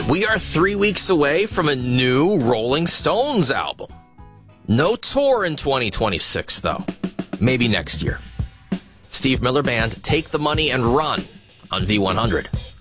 We are 3 weeks away from a new Rolling Stones album. No tour in 2026, though. Maybe next year. Steve Miller Band, Take the Money and Run on V100.